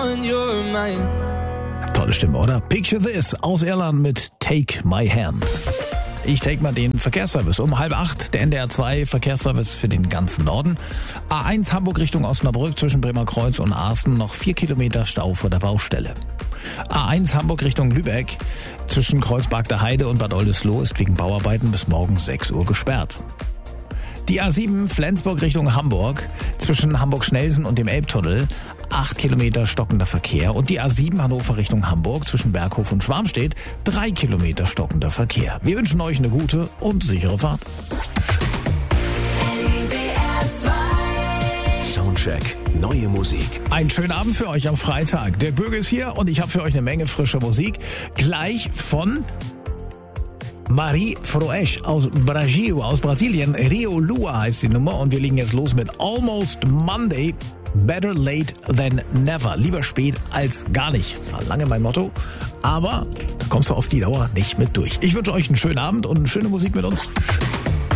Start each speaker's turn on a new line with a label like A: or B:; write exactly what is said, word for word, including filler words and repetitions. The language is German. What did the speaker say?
A: and you're mine.
B: Tolle Stimme, oder? Picture This aus Irland mit Take My Hand. Ich take mal den Verkehrsservice. Um halb acht, der N D R zwei Verkehrsservice für den ganzen Norden. A eins Hamburg Richtung Osnabrück zwischen Bremerkreuz und Asten noch vier Kilometer Stau vor der Baustelle. A eins Hamburg Richtung Lübeck zwischen Kreuzberg der Heide und Bad Oldesloe ist wegen Bauarbeiten bis morgen sechs Uhr gesperrt. Die A sieben Flensburg Richtung Hamburg zwischen Hamburg-Schnelsen und dem Elbtunnel acht Kilometer stockender Verkehr. Und die A sieben Hannover Richtung Hamburg zwischen Berghof und Schwarmstedt drei Kilometer stockender Verkehr. Wir wünschen euch eine gute und sichere Fahrt.
C: Soundcheck, neue Musik.
B: Einen schönen Abend für euch am Freitag. Der Bürger ist hier und ich habe für euch eine Menge frischer Musik. Gleich von Marie Froesch aus Brasil, aus Brasilien. Rio Lua heißt die Nummer und wir legen jetzt los mit Almost Monday. Better late than never. Lieber spät als gar nicht. Das war lange mein Motto, aber da kommst du auf die Dauer nicht mit durch. Ich wünsche euch einen schönen Abend und eine schöne Musik mit uns.